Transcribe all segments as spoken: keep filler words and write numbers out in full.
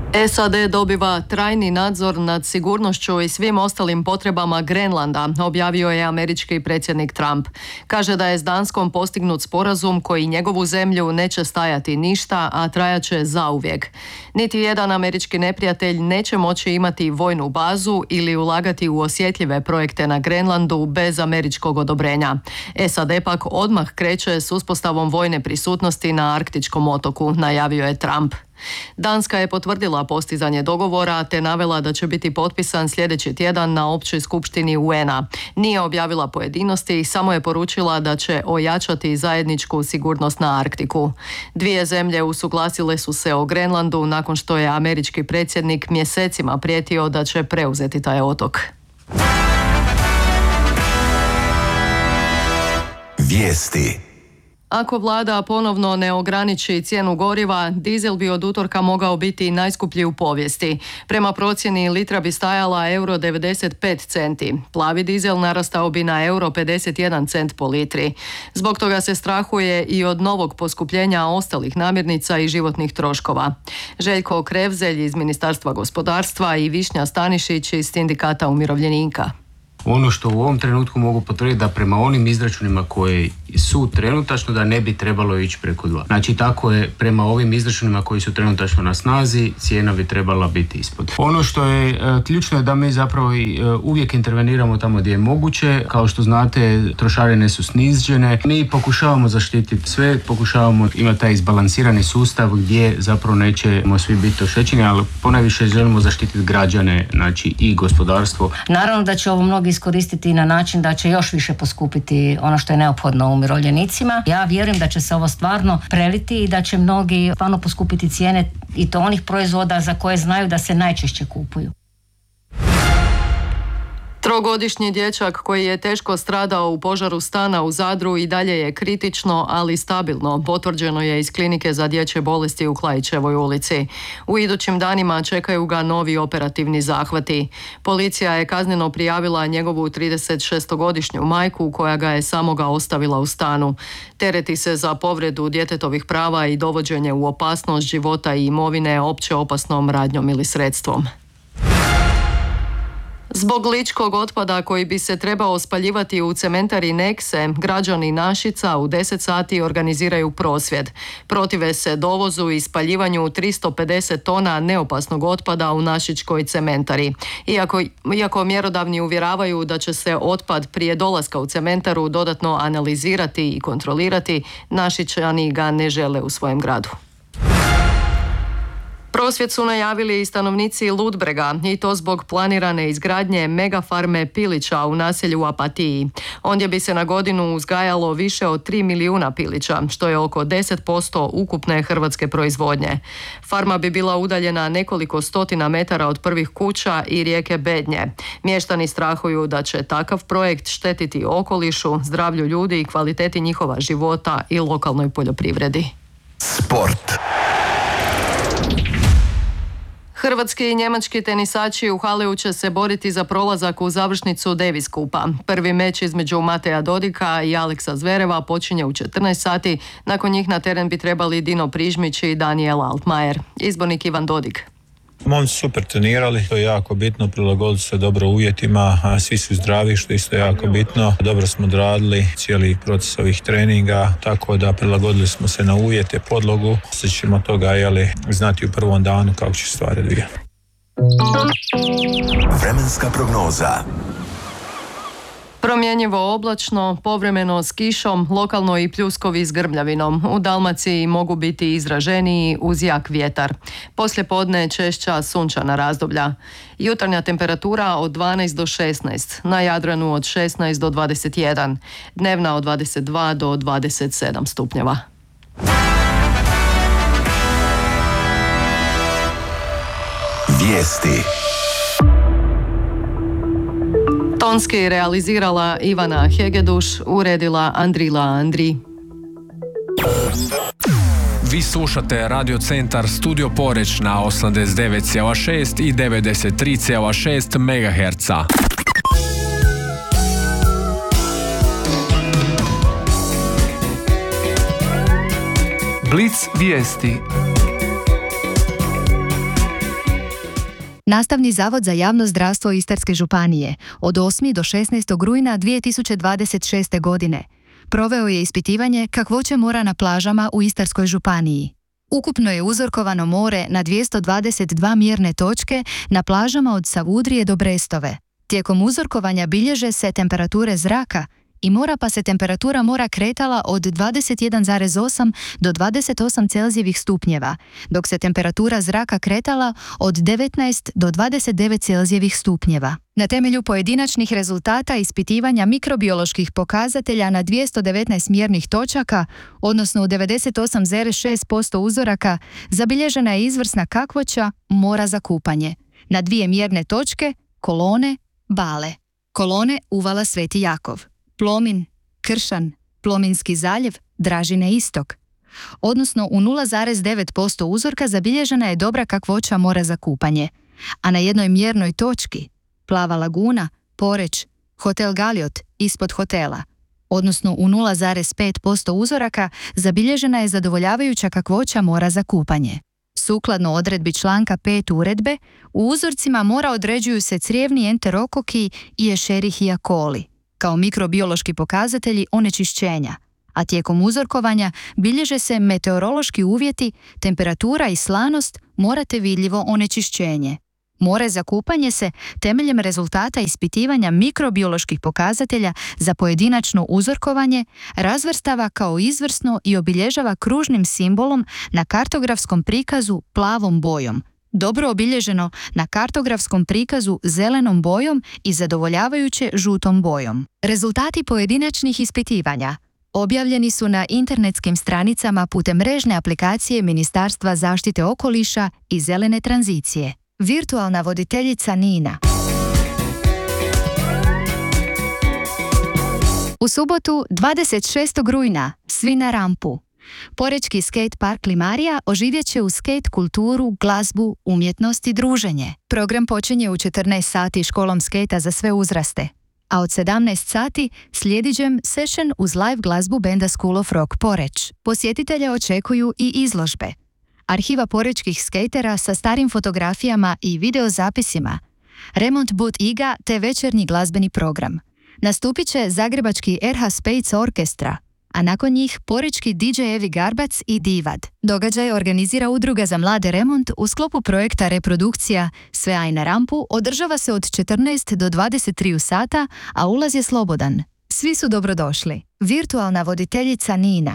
S A D dobiva trajni nadzor nad sigurnošću i svim ostalim potrebama Grenlanda, objavio je američki predsjednik Trump. Kaže da je s Danskom postignut sporazum koji njegovu zemlju neće stajati ništa, a trajaće zauvijek. Niti jedan američki neprijatelj neće moći imati vojnu bazu ili ulagati u osjetljive projekte na Grenlandu bez američkog odobrenja. S A D pak odmah kreće s uspostavom vojne prisutnosti na arktičkom otoku, najavio je Trump. Danska je potvrdila postizanje dogovora te navela da će biti potpisan sljedeći tjedan na općoj skupštini U N A. Nije objavila pojedinosti, samo je poručila da će ojačati zajedničku sigurnost na Arktiku. Dvije zemlje usuglasile su se o Grenlandu nakon što je američki predsjednik mjesecima prijetio da će preuzeti taj otok. Vijesti. Ako vlada ponovno ne ograniči cijenu goriva, dizel bi od utorka mogao biti najskuplji u povijesti. Prema procjeni litra bi stajala euro devedeset pet centi. Plavi dizel narastao bi na euro pedeset jedan cent po litri. Zbog toga se strahuje i od novog poskupljenja ostalih namirnica i životnih troškova. Željko Krevzelj iz Ministarstva gospodarstva i Višnja Stanišić iz Sindikata umirovljenika. Ono što u ovom trenutku mogu potvrditi da prema onim izračunima koji su trenutačno da ne bi trebalo ići preko dva. Znači tako je prema ovim izračunima koji su trenutačno na snazi, cijena bi trebala biti ispod. Ono što je e, ključno je da mi zapravo i, e, uvijek interveniramo tamo gdje je moguće. Kao što znate, trošarine su snižene. Mi pokušavamo zaštititi sve, pokušavamo imati taj izbalansirani sustav gdje zapravo nećemo svi biti oštećeni, ali ponajviše želimo zaštititi građane, znači i gospodarstvo. Naravno da će ovo mnogi iskoristiti na način da će još više poskupiti ono što je neophodno umirovljenicima. Ja vjerujem da će se ovo stvarno preliti i da će mnogi stvarno poskupiti cijene i to onih proizvoda za koje znaju da se najčešće kupuju. Trogodišnji dječak koji je teško stradao u požaru stana u Zadru i dalje je kritično, ali stabilno, potvrđeno je iz klinike za dječje bolesti u Klaićevoj ulici. U idućim danima čekaju ga novi operativni zahvati. Policija je kazneno prijavila njegovu tridesetšestogodišnju majku koja ga je samoga ostavila u stanu. Tereti se za povredu djetetovih prava i dovođenje u opasnost života i imovine opće opasnom radnjom ili sredstvom. Zbog ličkog otpada koji bi se trebao spaljivati u cementari Nekse, građani Našica u deset sati organiziraju prosvjed. Protive se dovozu i spaljivanju tristo pedeset tona neopasnog otpada u našičkoj cementari. Iako, iako mjerodavni uvjeravaju da će se otpad prije dolaska u cementaru dodatno analizirati i kontrolirati, Našičani ga ne žele u svojem gradu. Prosvjed su najavili i stanovnici Ludbrega i to zbog planirane izgradnje megafarme pilića u naselju Apatiji. Ondje bi se na godinu uzgajalo više od tri milijuna pilića, što je oko deset posto ukupne hrvatske proizvodnje. Farma bi bila udaljena nekoliko stotina metara od prvih kuća i rijeke Bednje. Mještani strahuju da će takav projekt štetiti okolišu, zdravlju ljudi i kvaliteti njihova života i lokalnoj poljoprivredi. Sport. Hrvatski i njemački tenisači u Haleu će se boriti za prolazak u završnicu Davis Kupa. Prvi meč između Mateja Dodika i Aleksa Zvereva počinje u četrnaest sati. Nakon njih na teren bi trebali Dino Prižmić i Daniel Altmaier. Izbornik Ivan Dodik. Momci super trenirali, to je jako bitno, prilagodili se dobro uvjetima, a svi su zdravi, što je isto jako bitno. Dobro smo odradili cijeli proces ovih treninga, tako da prilagodili smo se na uvjete, podlogu. Sad ćemo toga jeli, znati u prvom danu kako će stvari odvijati. Vremenska prognoza. Promjenjivo oblačno, povremeno s kišom, lokalno i pljuskovi s grmljavinom. U Dalmaciji mogu biti izraženiji uz jak vjetar. Poslijepodne češća sunčana razdoblja. Jutarnja temperatura od dvanaest do šesnaest, na Jadranu od šesnaest do dvadeset jedan, dnevna od dvadeset dva do dvadeset sedam stupnjeva. Vijesti. Tonski realizirala Ivana Hegeduš, uredila Andrila Andri. Vi slušate Radio Centar Studio Poreč na osamdeset devet zarez šest i devedeset tri zarez šest megaherca. Blic vijesti. Nastavni zavod za javno zdravstvo Istarske županije od osmog do šesnaestog rujna dvije tisuće dvadeset šeste. godine proveo je ispitivanje kakvoće mora na plažama u Istarskoj županiji. Ukupno je uzorkovano more na dvjesto dvadeset dva mjerne točke na plažama od Savudrije do Brestove. Tijekom uzorkovanja bilježe se temperature zraka i mora, pa se temperatura mora kretala od dvadeset jedan zarez osam do dvadeset osam celzijevih stupnjeva, dok se temperatura zraka kretala od devetnaest do dvadeset devet celzijevih stupnjeva. Na temelju pojedinačnih rezultata ispitivanja mikrobioloških pokazatelja na dvjesto devetnaest mjernih točaka, odnosno u devedeset osam zarez šest posto uzoraka, zabilježena je izvrsna kakvoća mora za kupanje. Na dvije mjerne točke Kolone, Bale. Kolone, uvala Sveti Jakov. Plomin, Kršan, Plominski zaljev, Dražine istok. Odnosno u nula zarez devet posto uzorka zabilježena je dobra kakvoća mora za kupanje, a na jednoj mjernoj točki Plava laguna, Poreč, Hotel Galiot ispod hotela, odnosno u nula zarez pet posto uzoraka zabilježena je zadovoljavajuća kakvoća mora za kupanje. Sukladno odredbi članka pet uredbe, u uzorcima mora određuju se crijevni enterokoki i Escherichia coli kao mikrobiološki pokazatelji onečišćenja, a tijekom uzorkovanja bilježe se meteorološki uvjeti, temperatura i slanost mora te vidljivo onečišćenje. More za kupanje se temeljem rezultata ispitivanja mikrobioloških pokazatelja za pojedinačno uzorkovanje razvrstava kao izvrsno i obilježava kružnim simbolom na kartografskom prikazu plavom bojom, dobro obilježeno na kartografskom prikazu zelenom bojom i zadovoljavajuće žutom bojom. Rezultati pojedinačnih ispitivanja objavljeni su na internetskim stranicama putem mrežne aplikacije Ministarstva zaštite okoliša i zelene tranzicije. Virtualna voditeljica Nina. U subotu dvadeset šestog rujna svi na rampu. Porečki skate park Limarija oživjet će u skate kulturu, glazbu, umjetnost i druženje. Program počinje u četrnaest sati školom skejta za sve uzraste, a od sedamnaest sati slijedi jam session uz live glazbu benda School of Rock Poreč. Posjetitelje očekuju i izložbe. Arhiva porečkih skejtera sa starim fotografijama i videozapisima, remont boot iga te večernji glazbeni program. Nastupit će zagrebački er ha Space Orkestra, a nakon njih porečki di džej Evi Garbac i Divad. Događaj organizira Udruga za mlade Remont u sklopu projekta Reprodukcija Sve aj na rampu, održava se od četrnaest do dvadeset tri sata, a ulaz je slobodan. Svi su dobrodošli. Virtualna voditeljica Nina.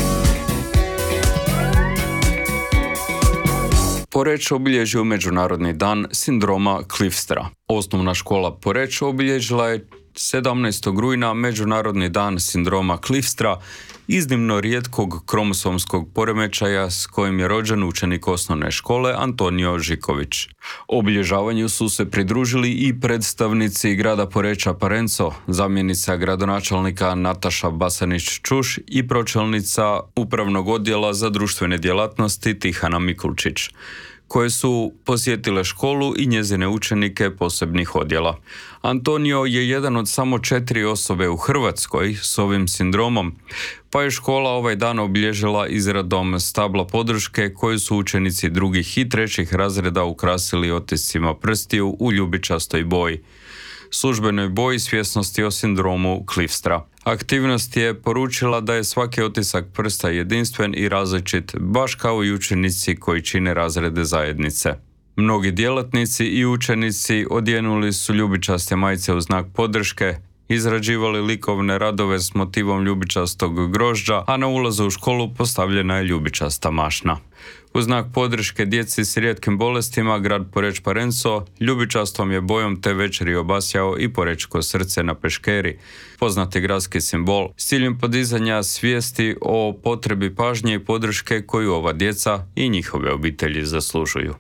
Poreč obilježio Međunarodni dan sindroma Cliffstra. Osnovna škola Poreč obilježila je sedamnaestog rujna Međunarodni dan sindroma Cliffstra, iznimno rijetkog kromosomskog poremećaja s kojim je rođen učenik osnovne škole Antonio Žiković. Obilježavanju su se pridružili i predstavnici grada Poreča Parenco, zamjenica gradonačelnika Nataša Basanić-Čuš i pročelnica Upravnog odjela za društvene djelatnosti Tihana Mikulčić, koje su posjetile školu i njezine učenike posebnih odjela. Antonio je jedan od samo četiri osobe u Hrvatskoj s ovim sindromom, pa je škola ovaj dan obilježila izradom stabla podrške koju su učenici drugih i trećih razreda ukrasili otiscima prstiju u ljubičastoj boji, službenoj boji svjesnosti o sindromu Cliffstra. Aktivnost je poručila da je svaki otisak prsta jedinstven i različit, baš kao i učenici koji čine razrede zajednice. Mnogi djelatnici i učenici odjenuli su ljubičaste majice u znak podrške, izrađivali likovne radove s motivom ljubičastog grožđa, a na ulazu u školu postavljena je ljubičasta mašna. U znak podrške djeci s rijetkim bolestima, grad Poreč Parenco ljubičastom je bojom te večeri obasjao i porečko srce na peškeri, poznati gradski simbol, s ciljem podizanja svijesti o potrebi pažnje i podrške koju ova djeca i njihove obitelji zaslužuju.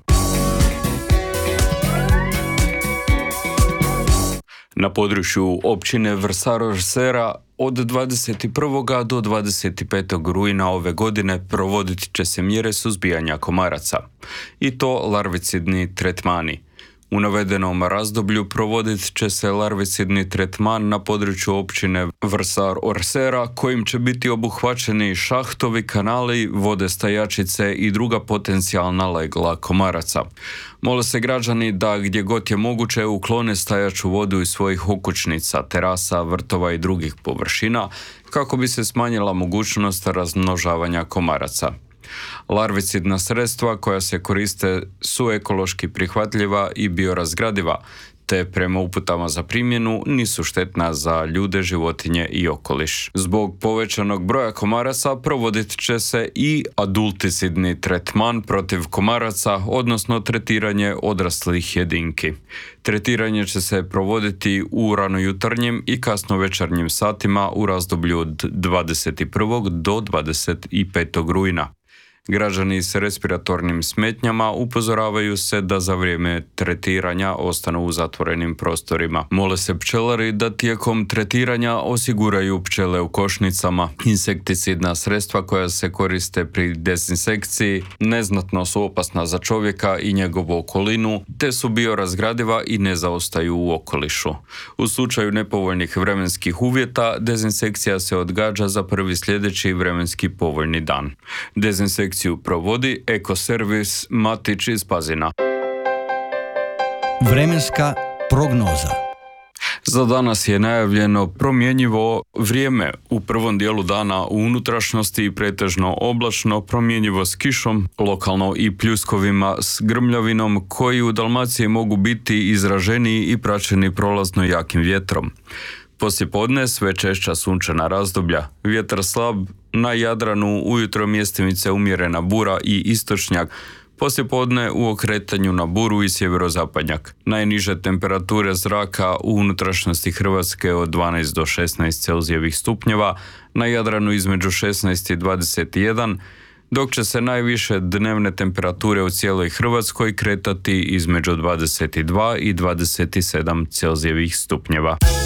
Na području općine Vrsaro-Rsera od dvadeset prvog do dvadeset petog rujna ove godine provodit će se mjere suzbijanja komaraca, i to larvicidni tretmani. U navedenom razdoblju provodit će se larvicidni tretman na području općine Vrsar Orsera, kojim će biti obuhvaćeni šahtovi, kanali, vode stajačice i druga potencijalna legla komaraca. Mole se građani da gdje god je moguće uklone stajaču vodu iz svojih okućnica, terasa, vrtova i drugih površina kako bi se smanjila mogućnost razmnožavanja komaraca. Larvicidna sredstva koja se koriste su ekološki prihvatljiva i biorazgradiva, te prema uputama za primjenu nisu štetna za ljude, životinje i okoliš. Zbog povećanog broja komaraca provodit će se i adulticidni tretman protiv komaraca, odnosno tretiranje odraslih jedinki. Tretiranje će se provoditi u ranojutarnjim i kasnovečernjim satima u razdoblju od dvadeset prvog do dvadeset petog rujna. Građani s respiratornim smetnjama upozoravaju se da za vrijeme tretiranja ostanu u zatvorenim prostorima. Mole se pčelari da tijekom tretiranja osiguraju pčele u košnicama. Insekticidna sredstva koja se koriste pri dezinsekciji neznatno su opasna za čovjeka i njegovu okolinu, te su biorazgradiva i ne zaostaju u okolišu. U slučaju nepovoljnih vremenskih uvjeta, dezinsekcija se odgađa za prvi sljedeći vremenski povoljni dan. Dezinsekcija provodi Ekoservis Matić iz Pazina. Vremenska prognoza. Za danas je najavljeno promjenjivo vrijeme. U prvom dijelu dana u unutrašnjosti pretežno oblačno, promjenjivo s kišom, lokalno i pljuskovima s grmljavinom koji u Dalmaciji mogu biti izraženiji i praćeni prolazno jakim vjetrom. Poslijepodne sve češća sunčana razdoblja, vjetar slab, na Jadranu ujutro mjestimice umjerena bura i istočnjak, poslijepodne u okretanju na buru i sjeverozapadnjak. Najniže temperature zraka u unutrašnjosti Hrvatske od dvanaest do šesnaest Celzijevih stupnjeva, na Jadranu između šesnaest i dvadeset jedan, dok će se najviše dnevne temperature u cijeloj Hrvatskoj kretati između dvadeset dva i dvadeset sedam Celzijevih stupnjeva.